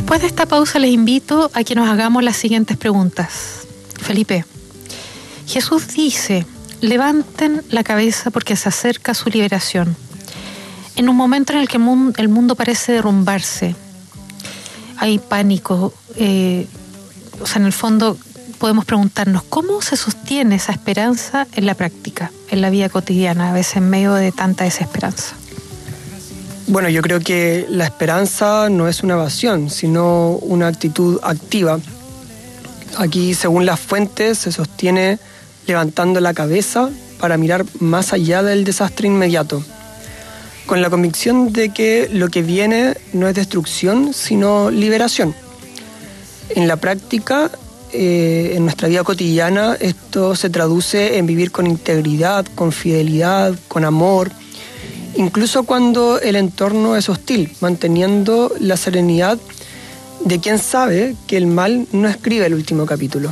Después de esta pausa les invito a que nos hagamos las siguientes preguntas. Felipe, Jesús dice: levanten la cabeza porque se acerca su liberación. En un momento en el que el mundo parece derrumbarse, hay pánico, en el fondo podemos preguntarnos cómo se sostiene esa esperanza en la práctica, en la vida cotidiana, a veces en medio de tanta desesperanza. Bueno, yo creo que la esperanza no es una evasión, sino una actitud activa. Aquí, según las fuentes, se sostiene levantando la cabeza para mirar más allá del desastre inmediato, con la convicción de que lo que viene no es destrucción, sino liberación. En la práctica, en nuestra vida cotidiana, esto se traduce en vivir con integridad, con fidelidad, con amor, incluso cuando el entorno es hostil, manteniendo la serenidad de quien sabe que el mal no escribe el último capítulo.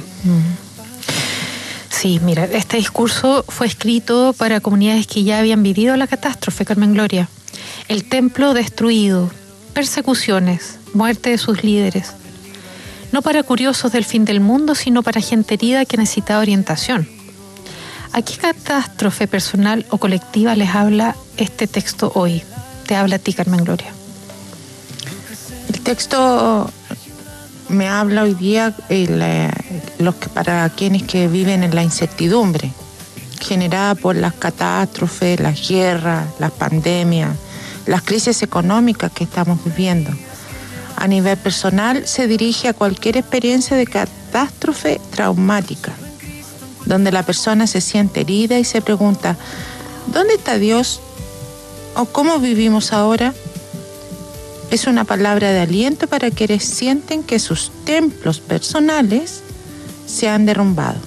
Sí, mira, este discurso fue escrito para comunidades que ya habían vivido la catástrofe, Carmen Gloria. El templo destruido, persecuciones, muerte de sus líderes. No para curiosos del fin del mundo, sino para gente herida que necesitaba orientación. ¿A qué catástrofe personal o colectiva les habla este texto hoy? Te habla a ti, Carmen Gloria. El texto me habla hoy día para quienes que viven en la incertidumbre generada por las catástrofes, las guerras, las pandemias, las crisis económicas que estamos viviendo. A nivel personal, se dirige a cualquier experiencia de catástrofe traumática, donde la persona se siente herida y se pregunta: ¿dónde está Dios? ¿O cómo vivimos ahora? Es una palabra de aliento para quienes sienten que sus templos personales se han derrumbado.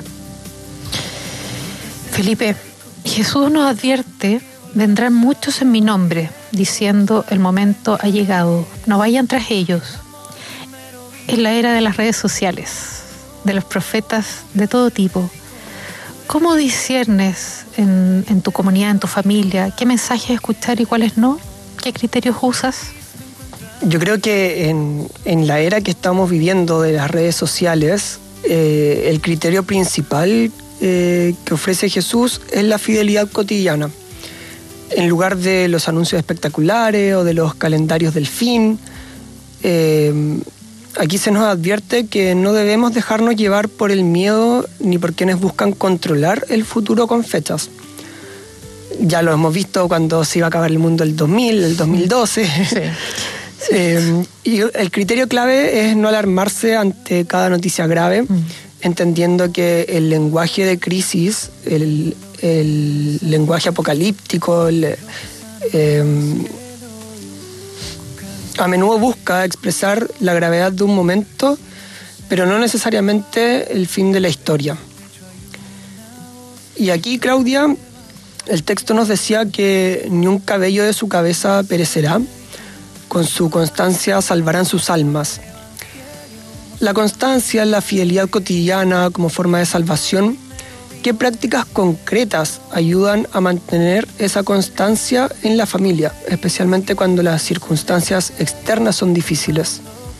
Felipe, Jesús nos advierte: vendrán muchos en mi nombre, diciendo el momento ha llegado, no vayan tras ellos. En la era de las redes sociales, de los profetas de todo tipo, ¿cómo disciernes en tu comunidad, en tu familia, qué mensajes escuchar y cuáles no? ¿Qué criterios usas? Yo creo que en la era que estamos viviendo de las redes sociales, el criterio principal que ofrece Jesús es la fidelidad cotidiana. En lugar de los anuncios espectaculares o de los calendarios del fin, aquí se nos advierte que no debemos dejarnos llevar por el miedo ni por quienes buscan controlar el futuro con fechas. Ya lo hemos visto cuando se iba a acabar el mundo el 2000, el 2012. Sí. Y el criterio clave es no alarmarse ante cada noticia grave, entendiendo que el lenguaje de crisis, el lenguaje apocalíptico, a menudo busca expresar la gravedad de un momento, pero no necesariamente el fin de la historia. Y aquí, Claudia, el texto nos decía que ni un cabello de su cabeza perecerá, con su constancia salvarán sus almas. La constancia, la fidelidad cotidiana como forma de salvación, ¿qué prácticas concretas ayudan a mantener esa constancia en la familia, especialmente cuando las circunstancias externas son difíciles?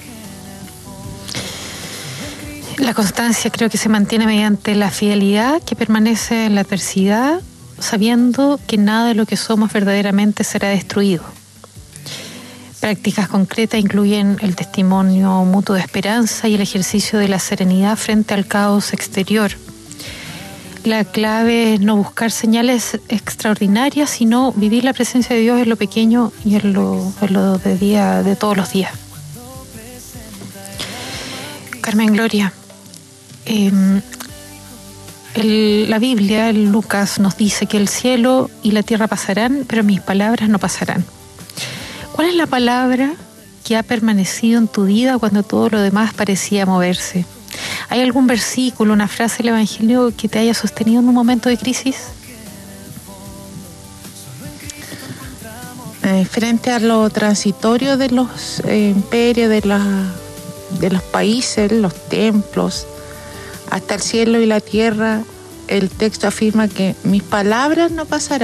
La constancia creo que se mantiene mediante la fidelidad que permanece en la adversidad, sabiendo que nada de lo que somos verdaderamente será destruido. Prácticas concretas incluyen el testimonio mutuo de esperanza y el ejercicio de la serenidad frente al caos exterior. La clave es no buscar señales extraordinarias, sino vivir la presencia de Dios en lo pequeño y en lo de todos los días. Carmen Gloria, la Biblia, en Lucas, nos dice que el cielo y la tierra pasarán, pero mis palabras no pasarán. ¿Cuál es la palabra que ha permanecido en tu vida cuando todo lo demás parecía moverse? ¿Hay algún versículo, una frase del Evangelio que te haya sostenido en un momento de crisis? Frente a lo transitorio de los imperios, de los países, los templos, hasta el cielo y la tierra, el texto afirma que mis palabras no pasarán.